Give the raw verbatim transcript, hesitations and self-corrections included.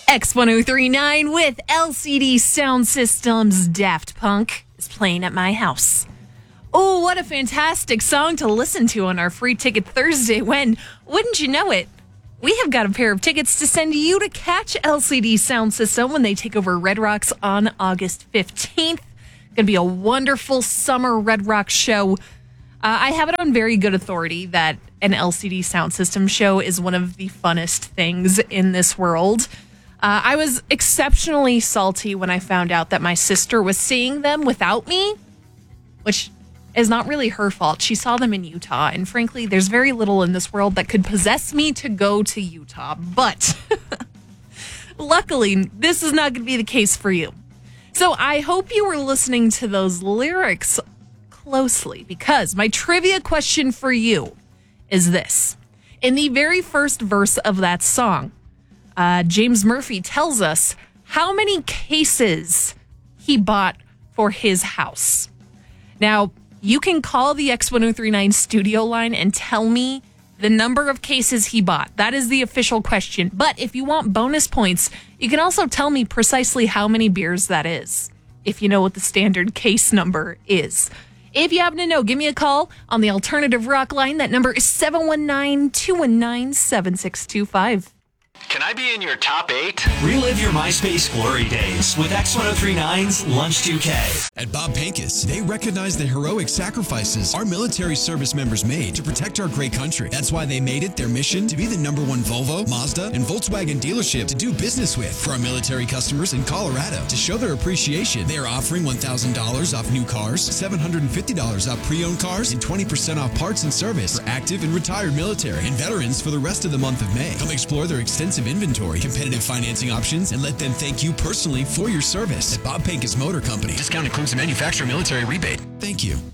X ten thirty-nine with L C D Sound Systems. Daft Punk is playing at my house. Oh, what a fantastic song to listen to on our Free Ticket Thursday when, wouldn't you know it, we have got a pair of tickets to send you to catch L C D Sound System when they take over Red Rocks on August fifteenth. Going to be a wonderful summer Red Rocks show. Uh, I have it on very good authority that an L C D Sound System show is one of the funnest things in this world. Uh, I was exceptionally salty when I found out that my sister was seeing them without me, which is not really her fault. She saw them in Utah, and frankly, there's very little in this world that could possess me to go to Utah. But luckily, this is not going to be the case for you. So I hope you were listening to those lyrics closely, because my trivia question for you is this. In the very first verse of that song, uh, James Murphy tells us how many cases he bought for his house. Now, you can call the X ten thirty-nine studio line and tell me the number of cases he bought. That is the official question. But if you want bonus points, you can also tell me precisely how many beers that is, if you know what the standard case number is. If you happen to know, give me a call on the Alternative Rock line. That number is seven one nine, two one nine, seven six two five. Can I be in your top eight? Relive your MySpace glory days with X ten thirty-nine's Lunch two K. At Bob Pincus, they recognize the heroic sacrifices our military service members made to protect our great country. That's why they made it their mission to be the number one Volvo, Mazda, and Volkswagen dealership to do business with. For our military customers in Colorado, to show their appreciation, they are offering one thousand dollars off new cars, seven hundred fifty dollars off pre-owned cars, and twenty percent off parts and service for active and retired military and veterans for the rest of the month of May. Come explore their extensive inventory, competitive financing options, and let them thank you personally for your service. At Bob Pincus Motor Company, Discount includes the manufacturer military rebate. thank you.